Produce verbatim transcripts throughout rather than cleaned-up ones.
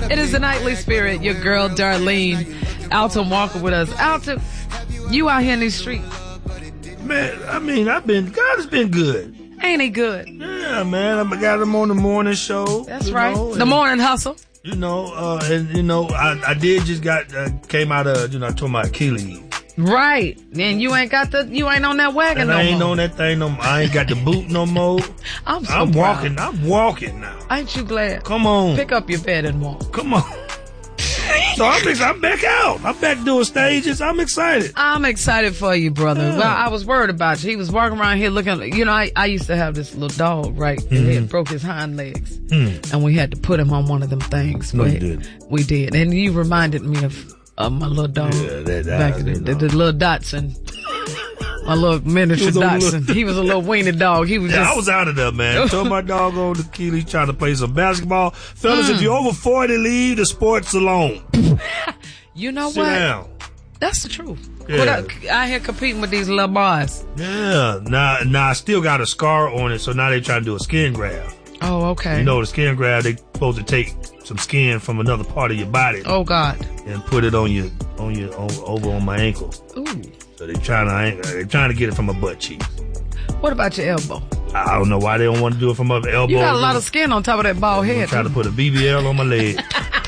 It is the Nightly Spirit, your girl Darlene. Alton Walker with us. Alton, you out here in these streets. Man, I mean, I've been, God has been good. Ain't he good? Yeah, man. I got him on the morning show. That's right. Know, the morning hustle. You know, uh, and you know, I, I did just got, uh, came out of, you know, I tore my Achilles. Right. And you ain't got the, you ain't on that wagon and no more. I ain't on that thing no more. I ain't got the boot no more. I'm so I'm proud. walking. I'm walking now. Ain't you glad? Come on. Pick up your bed and walk. Come on. So I'm, I'm back out. I'm back doing stages. I'm excited. I'm excited for you, brother. Yeah. Well, I was worried about you. He was walking around here looking, you know, I, I used to have this little dog, right? Mm-hmm. And he had broke his hind legs. Mm. And we had to put him on one of them things. No, you did. We did. And you reminded me of, of my little dog. Yeah, that, that back in the, the, the little Dotson. My little miniature Dotson. Little... He was a little weenie dog. He was yeah, just... I was out of there, man. Told my dog on the Keely trying to play some basketball. Fellas, mm. if you're over forty, leave the sports alone. You know Sit what? down. That's the truth. Yeah. I, I here competing with these little boys. Yeah. Now, now I still got a scar on it, so now they trying to do a skin graft. Oh, okay. You know, the skin graft, they supposed to take some skin from another part of your body. Oh, God. And put it on your, on your, on, over on my ankle. Ooh. So they trying to, they trying to get it from my butt cheeks. What about your elbow? I don't know why they don't want to do it from my elbow. You got a lot of skin on top of that bald head. Try to put a B B L on my leg.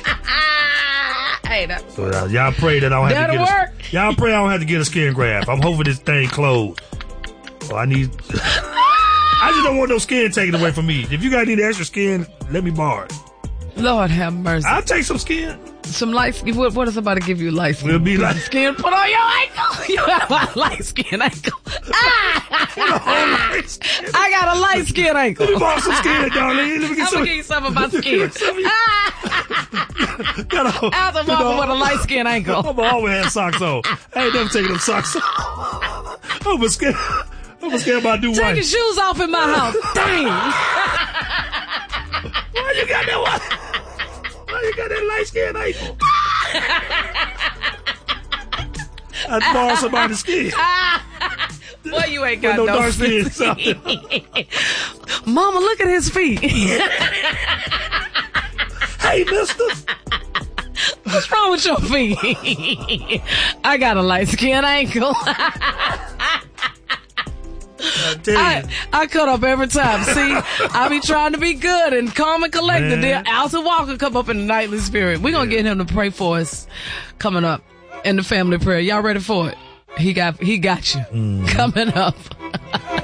Hey, that's so uh, y'all pray that I don't have That'll to get work. A, y'all pray I don't have to get a skin graft. I'm hoping this thing closed. So I need. I just don't want no skin taken away from me. If you got any extra skin, let me borrow it. Lord have mercy. I'll take some skin. Some light skin. What, what is somebody give you light skin? We'll be like skin. Put on your ankle. You have a light skin ankle. Ah! I got a light skin ankle. Let me borrow some skin, darling. Let me get I'm some. gonna give you some of my skin. Alton Walker with a light skin ankle. I'm always have socks on. I ain't never taking them socks off. I'm scared. I'm scared about do Take white. your shoes off in my house. Dang. Why you got that one? Why you got that light skin ankle? I borrow somebody's skin. Boy, you ain't got no, no dark skin. Mama, look at his feet. Hey, mister. What's wrong with your feet? I got a light skin ankle. I, I cut up every time. See, I be trying to be good and calm and collected. Then Alton Walker come up in the Nightly Spirit. We're going to yeah. get him to pray for us coming up in the family prayer. Y'all ready for it? He got, he got you mm. coming up.